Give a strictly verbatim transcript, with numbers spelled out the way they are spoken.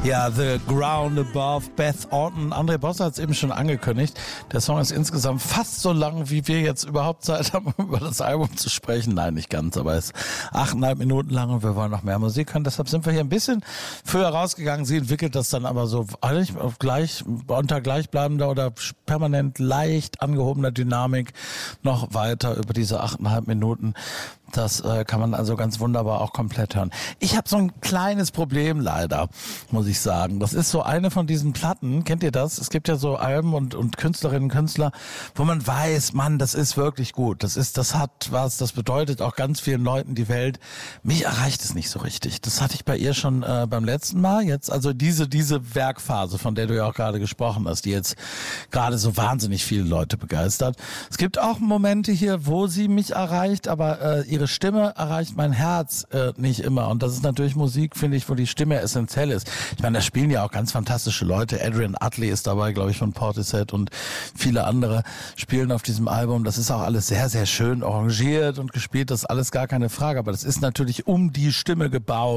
Ja, The Ground Above, Beth Orton. André Bosse hat es eben schon angekündigt. Der Song ist insgesamt fast so lang, wie wir jetzt überhaupt Zeit haben, um über das Album zu sprechen. Nein, nicht ganz, aber es ist achteinhalb Minuten lang und wir wollen noch mehr Musik hören. Deshalb sind wir hier ein bisschen früher rausgegangen. Sie entwickelt das dann aber so eigentlich auf gleich, unter gleichbleibender oder permanent leicht angehobener Dynamik noch weiter über diese achteinhalb Minuten. Das äh, kann man also ganz wunderbar auch komplett hören. Ich habe so ein kleines Problem leider, muss ich sagen. Das ist so eine von diesen Platten, kennt ihr das? Es gibt ja so Alben und, und Künstlerinnen und Künstler, wo man weiß, Mann, das ist wirklich gut. Das ist, das hat was, das bedeutet auch ganz vielen Leuten die Welt. Mich erreicht es nicht so richtig. Das hatte ich bei ihr schon äh, beim letzten Mal. Jetzt also diese, diese Werkphase, von der du ja auch gerade gesprochen hast, die jetzt gerade so wahnsinnig viele Leute begeistert. Es gibt auch Momente hier, wo sie mich erreicht, aber äh, ihre Stimme erreicht mein Herz äh, nicht immer. Und das ist natürlich Musik, finde ich, wo die Stimme essentiell ist. Ich meine, da spielen ja auch ganz fantastische Leute. Adrian Utley ist dabei, glaube ich, von Portishead und viele andere spielen auf diesem Album. Das ist auch alles sehr, sehr schön arrangiert und gespielt. Das ist alles gar keine Frage. Aber das ist natürlich um die Stimme gebaut.